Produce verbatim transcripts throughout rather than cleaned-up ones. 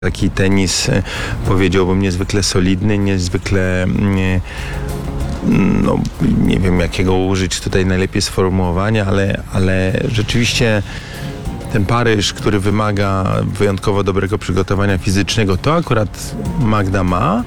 Taki tenis, powiedziałbym, niezwykle solidny, niezwykle, nie, no nie wiem jakiego użyć tutaj najlepiej sformułowania, ale, ale rzeczywiście ten Paryż, który wymaga wyjątkowo dobrego przygotowania fizycznego, to akurat Magda ma.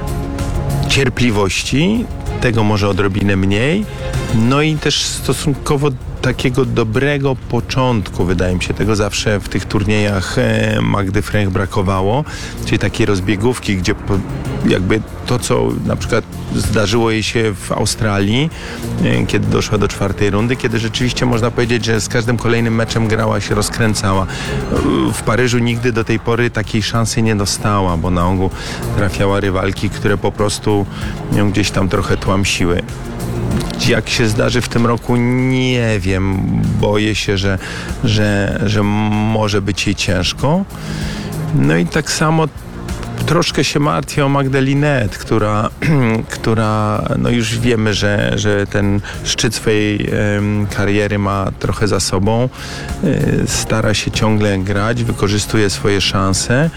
Cierpliwości, tego może odrobinę mniej, no i też stosunkowo takiego dobrego początku, wydaje mi się, tego zawsze w tych turniejach Magdy Fręch brakowało, czyli takiej rozbiegówki, gdzie jakby to, co na przykład zdarzyło jej się w Australii, kiedy doszła do czwartej rundy, kiedy rzeczywiście można powiedzieć, że z każdym kolejnym meczem grała się, rozkręcała. W Paryżu nigdy do tej pory takiej szansy nie dostała, bo na ogół trafiała rywalki, które po prostu ją gdzieś tam trochę tłamsiły. Jak się zdarzy w tym roku, nie wiem. Boję się, że, że, że może być jej ciężko. No i tak samo troszkę się martwię o Magdę Linette, która, która no już wiemy, że, że ten szczyt swojej um, kariery ma trochę za sobą. Y, stara się ciągle grać, wykorzystuje swoje szanse.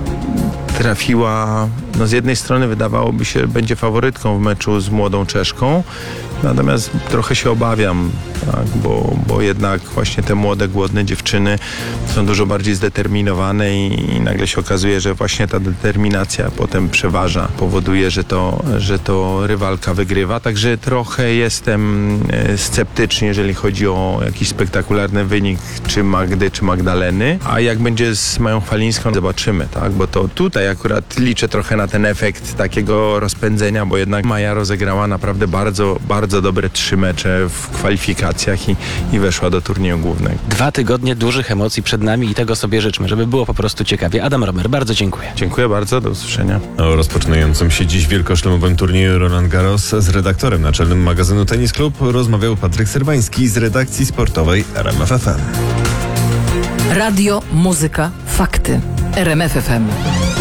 Trafiła, no z jednej strony wydawałoby się, że będzie faworytką w meczu z młodą Czeszką, natomiast trochę się obawiam, tak, bo, bo jednak właśnie te młode, głodne dziewczyny są dużo bardziej zdeterminowane i, i nagle się okazuje, że właśnie ta determinacja potem przeważa, powoduje, że to, że to rywalka wygrywa, także trochę jestem sceptyczny, jeżeli chodzi o jakiś spektakularny wynik czy Magdy, czy Magdaleny, a jak będzie z Mają Chwalińską, zobaczymy, tak, bo to tutaj akurat liczę trochę na ten efekt takiego rozpędzenia, bo jednak Maja rozegrała naprawdę bardzo, bardzo dobre trzy mecze w kwalifikacjach i, i weszła do turnieju głównego. Dwa tygodnie dużych emocji przed nami i tego sobie życzmy, żeby było po prostu ciekawie. Adam Romer, bardzo dziękuję. Dziękuję bardzo, do usłyszenia. O rozpoczynającym się dziś wielkoszlemowym turnieju Roland Garros z redaktorem naczelnym magazynu Tenis Club rozmawiał Patryk Serwański z redakcji sportowej R M F F M. Radio, muzyka, fakty. R M F F M.